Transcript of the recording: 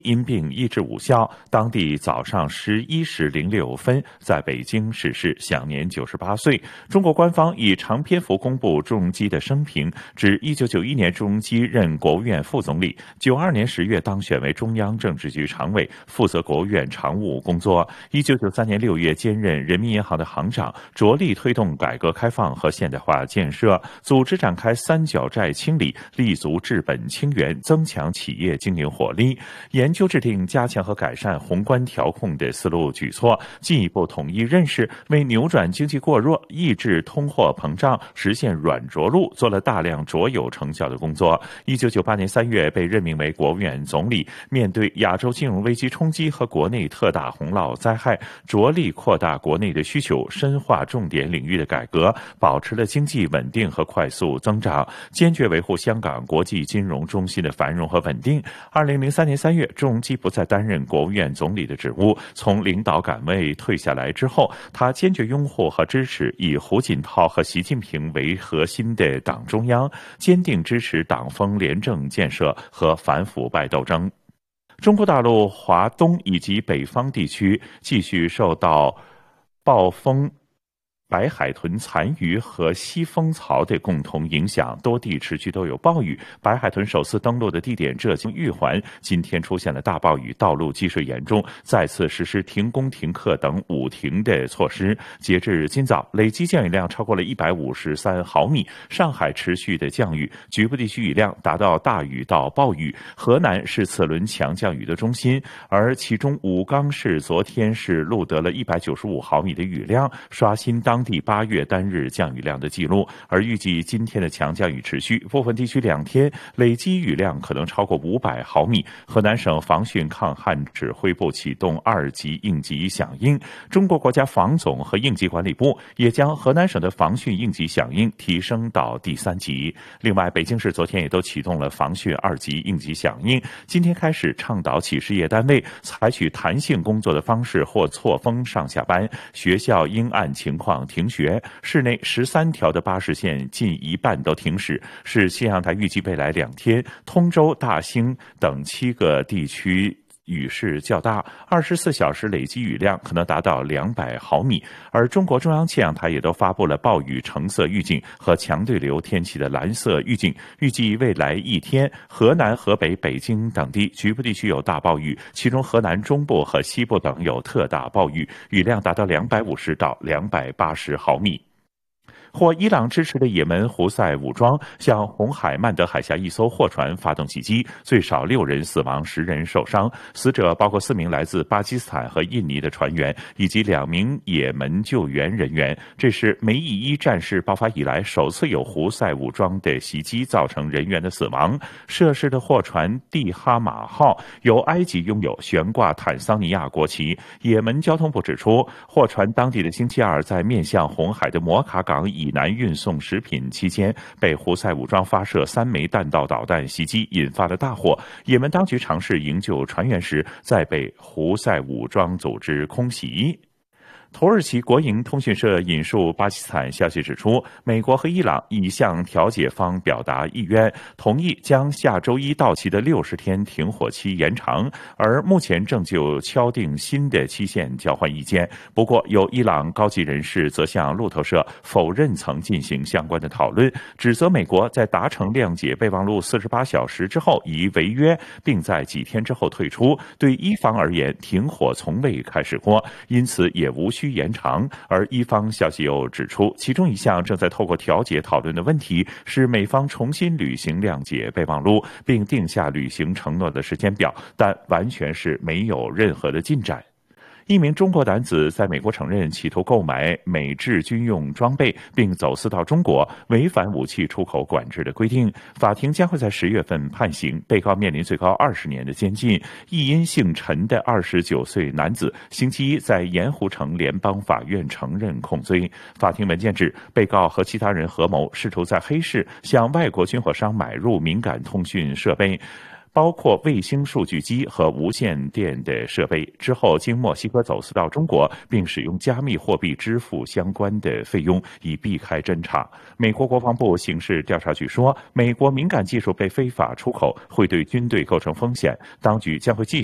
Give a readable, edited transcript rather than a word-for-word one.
因病医治无效，当地早上11时06分在北京逝世，享年98岁。中国官方以长篇幅公布朱镕基的生平，指1991年朱镕基任国务院副总理，92年10月当选为中央政治局常委，负责国务院常务工作。1993年6月兼任人民银行的行长，着力推动改革开放和现代化建设，组织展开三角债清理，立足治本清源，增强企业经营活力。研究制定加强和改善宏观调控的思路举措，进一步统一认识，为扭转经济过弱、抑制通货膨胀、实现软着陆做了大量卓有成效的工作。1998年3月被任命为国务院总理，面对亚洲金融危机冲击和国内特大洪涝灾害，着力扩大国内的需求，深化重点领域的改革，保持了经济稳定和快速增长，坚决维护香港国际金融中心的繁荣和稳定。2003年3月，朱镕基不再担任国务院总理的职务，从领导岗位退下来之后，他坚决拥护和支持以胡锦涛和习近平为核心的党中央，坚定支持党风廉政建设和反腐败斗争。中国大陆华东以及北方地区继续受到暴风、白海豚残余和西风槽的共同影响，多地持续都有暴雨。白海豚首次登陆的地点浙江玉环，今天出现了大暴雨，道路积水严重，再次实施停工停课等5停的措施。截至今早，累计降雨量超过了153毫米。上海持续的降雨，局部地区雨量达到大雨到暴雨。河南是此轮强降雨的中心，而其中武冈市昨天是录得了195毫米的雨量，刷新当地8月单日降雨量的记录。而预计今天的强降雨持续，部分地区2天累积雨量可能超过500毫米。河南省防汛抗旱指挥部启动2级应急响应，中国国家防总和应急管理部也将河南省的防汛应急响应提升到第3级。另外，北京市昨天也都启动了防汛2级应急响应，今天开始倡导企事业单位采取弹性工作的方式或错峰上下班，学校应按情况停学，市内13条的巴士线近一半都停驶。市气象台预计未来2天，通州、大兴等7个地区雨势较大，24小时累积雨量可能达到200毫米。而中国中央气象台也都发布了暴雨橙色预警和强对流天气的蓝色预警，预计未来1天，河南、河北、北京等地局部地区有大暴雨，其中河南中部和西部等有特大暴雨，雨量达到250到280毫米。获伊朗支持的也门胡塞武装向红海曼德海峡一艘货船发动袭击，最少6人死亡，10人受伤，死者包括4名来自巴基斯坦和印尼的船员，以及2名也门救援人员。这是梅以一战事爆发以来首次有胡塞武装的袭击造成人员的死亡。涉事的货船蒂哈马号由埃及拥有，悬挂坦桑尼亚国旗。也门交通部指出，货船当地的星期二在面向红海的摩卡港以南运送食品期间，被胡塞武装发射3枚弹道导弹袭击，引发了大火。也门当局尝试营救船员时，再被胡塞武装组织空袭。土耳其国营通讯社引述巴基斯坦消息指出，美国和伊朗已向调解方表达意愿，同意将下周一到期的60天停火期延长，而目前正就敲定新的期限交换意见。不过，有伊朗高级人士则向路透社否认曾进行相关的讨论，指责美国在达成谅解备忘录48小时之后已违约，并在几天之后退出。对伊方而言，停火从未开始过，因此也无需延长。而伊方消息又指出，其中一项正在透过调解讨论的问题是美方重新履行谅解备忘录，并定下履行承诺的时间表，但完全是没有任何的进展。一名中国男子在美国承认企图购买美制军用装备并走私到中国，违反武器出口管制的规定。法庭将会在10月份判刑，被告面临最高20年的监禁。一因姓陈的29岁男子星期一在盐湖城联邦法院承认控罪。法庭文件指，被告和其他人合谋，试图在黑市向外国军火商买入敏感通讯设备，包括卫星数据机和无线电的设备，之后经墨西哥走私到中国，并使用加密货币支付相关的费用，以避开侦查。美国国防部刑事调查局说，美国敏感技术被非法出口会对军队构成风险，当局将会继续